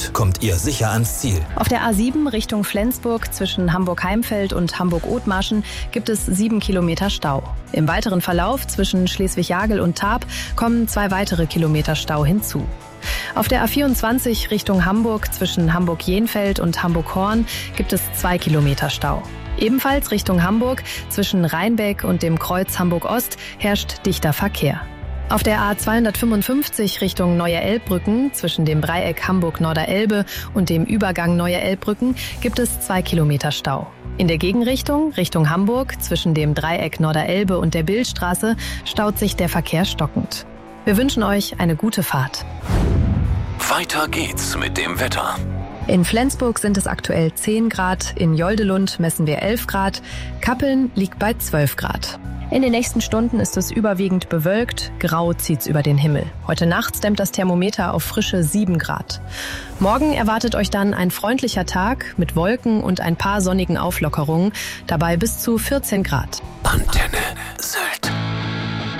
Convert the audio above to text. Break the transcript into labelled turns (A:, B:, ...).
A: Damit kommt ihr sicher ans Ziel.
B: Auf der A7 Richtung Flensburg zwischen Hamburg-Heimfeld und Hamburg-Othmarschen gibt es 7 Kilometer Stau. Im weiteren Verlauf zwischen Schleswig-Jagel und Tarp kommen 2 weitere Kilometer Stau hinzu. Auf der A24 Richtung Hamburg zwischen Hamburg-Jenfeld und Hamburg-Horn gibt es 2 Kilometer Stau. Ebenfalls Richtung Hamburg zwischen Rheinbeck und dem Kreuz Hamburg-Ost herrscht dichter Verkehr. Auf der A255 Richtung Neue Elbbrücken zwischen dem Dreieck Hamburg-Norderelbe und dem Übergang Neue Elbbrücken gibt es 2 Kilometer Stau. In der Gegenrichtung, Richtung Hamburg, zwischen dem Dreieck Norderelbe und der Billstraße, staut sich der Verkehr stockend. Wir wünschen euch eine gute Fahrt.
A: Weiter geht's mit dem Wetter.
B: In Flensburg sind es aktuell 10 Grad, in Joldelund messen wir 11 Grad, Kappeln liegt bei 12 Grad. In den nächsten Stunden ist es überwiegend bewölkt, grau zieht's über den Himmel. Heute Nacht dämmt das Thermometer auf frische 7 Grad. Morgen erwartet euch dann ein freundlicher Tag mit Wolken und ein paar sonnigen Auflockerungen, dabei bis zu 14 Grad.
A: Antenne Sylt.